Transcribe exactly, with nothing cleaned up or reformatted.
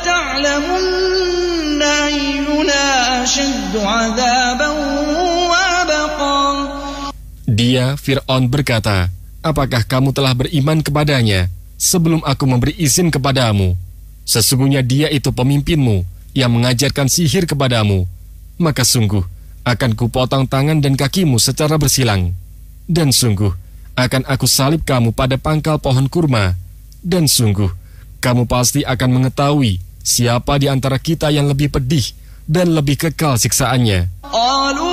وَلَتَعْلَمُنَّ أَيُّنَا أَشَدُّ عَذَابًا وَأَبْقَى. Dia, Fir'aun, berkata, apakah kamu telah beriman kepadanya sebelum aku memberi izin kepadamu? Sesungguhnya dia itu pemimpinmu yang mengajarkan sihir kepadamu. Maka sungguh akan kupotong tangan dan kakimu secara bersilang. Dan sungguh akan aku salib kamu pada pangkal pohon kurma. Dan sungguh kamu pasti akan mengetahui siapa di antara kita yang lebih pedih dan lebih kekal siksaannya.